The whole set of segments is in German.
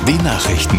BMW Nachrichten.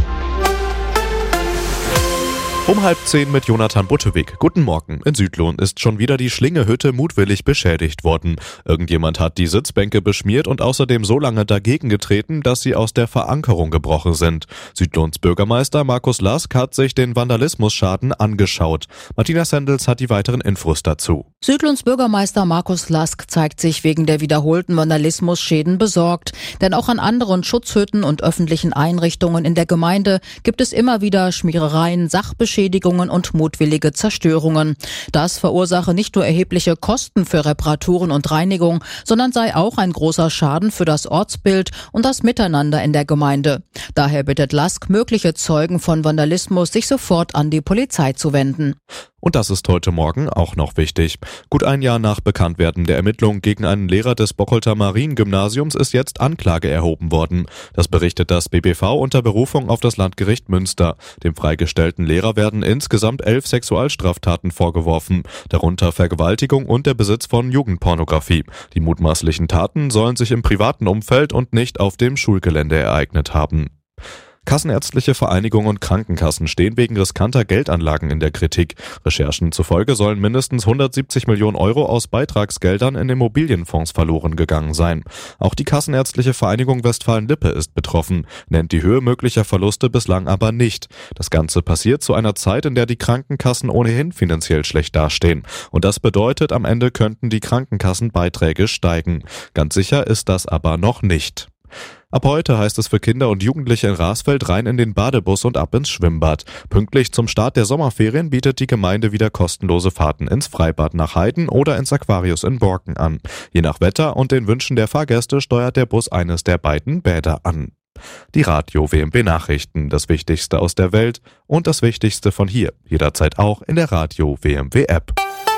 Um 9:30 mit Jonathan Buttewig. Guten Morgen. In Südlohn ist schon wieder die Schlingehütte mutwillig beschädigt worden. Irgendjemand hat die Sitzbänke beschmiert und außerdem so lange dagegen getreten, dass sie aus der Verankerung gebrochen sind. Südlohns Bürgermeister Markus Lask hat sich den Vandalismusschaden angeschaut. Martina Sendels hat die weiteren Infos dazu. Südlohns Bürgermeister Markus Lask zeigt sich wegen der wiederholten Vandalismusschäden besorgt. Denn auch an anderen Schutzhütten und öffentlichen Einrichtungen in der Gemeinde gibt es immer wieder Schmierereien, Sachbeschädigungen und mutwillige Zerstörungen. Das verursache nicht nur erhebliche Kosten für Reparaturen und Reinigung, sondern sei auch ein großer Schaden für das Ortsbild und das Miteinander in der Gemeinde. Daher bittet Lask mögliche Zeugen von Vandalismus, sich sofort an die Polizei zu wenden. Und das ist heute Morgen auch noch wichtig. Gut ein Jahr nach Bekanntwerden der Ermittlungen gegen einen Lehrer des Bocholter Mariengymnasiums ist jetzt Anklage erhoben worden. Das berichtet das BBV unter Berufung auf das Landgericht Münster. Dem freigestellten Lehrer werden insgesamt 11 Sexualstraftaten vorgeworfen, darunter Vergewaltigung und der Besitz von Jugendpornografie. Die mutmaßlichen Taten sollen sich im privaten Umfeld und nicht auf dem Schulgelände ereignet haben. Kassenärztliche Vereinigung und Krankenkassen stehen wegen riskanter Geldanlagen in der Kritik. Recherchen zufolge sollen mindestens 170 Millionen Euro aus Beitragsgeldern in Immobilienfonds verloren gegangen sein. Auch die Kassenärztliche Vereinigung Westfalen-Lippe ist betroffen, nennt die Höhe möglicher Verluste bislang aber nicht. Das Ganze passiert zu einer Zeit, in der die Krankenkassen ohnehin finanziell schlecht dastehen. Und das bedeutet, am Ende könnten die Krankenkassenbeiträge steigen. Ganz sicher ist das aber noch nicht. Ab heute heißt es für Kinder und Jugendliche in Rasfeld rein in den Badebus und ab ins Schwimmbad. Pünktlich zum Start der Sommerferien bietet die Gemeinde wieder kostenlose Fahrten ins Freibad nach Heiden oder ins Aquarius in Borken an. Je nach Wetter und den Wünschen der Fahrgäste steuert der Bus eines der beiden Bäder an. Die Radio WMB Nachrichten, das Wichtigste aus der Welt und das Wichtigste von hier, jederzeit auch in der Radio WMB App.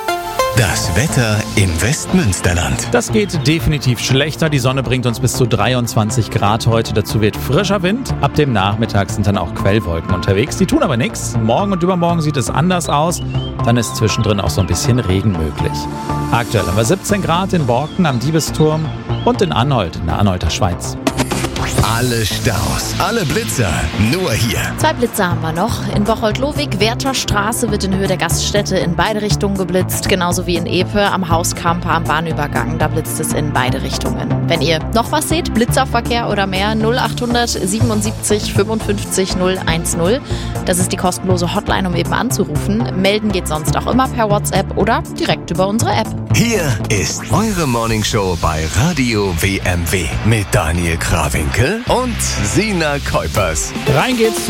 Das Wetter im Westmünsterland. Das geht definitiv schlechter. Die Sonne bringt uns bis zu 23 Grad heute. Dazu wird frischer Wind. Ab dem Nachmittag sind dann auch Quellwolken unterwegs. Die tun aber nichts. Morgen und übermorgen sieht es anders aus. Dann ist zwischendrin auch so ein bisschen Regen möglich. Aktuell haben wir 17 Grad in Borken am Diebesturm und in Anholt in der Anholter Schweiz. Alle Staus, alle Blitzer, nur hier. 2 Blitzer haben wir noch. In Bocholt-Lowig, Wertherstraße wird in Höhe der Gaststätte in beide Richtungen geblitzt. Genauso wie in Epe am Hauskamper am Bahnübergang. Da blitzt es in beide Richtungen. Wenn ihr noch was seht, Blitzerverkehr oder mehr, 0800 77 55 010. Das ist die kostenlose Hotline, um eben anzurufen. Melden geht sonst auch immer per WhatsApp oder direkt über unsere App. Hier ist eure Morningshow bei Radio WMW mit Daniel Krawinkel und Sina Kuipers. Rein geht's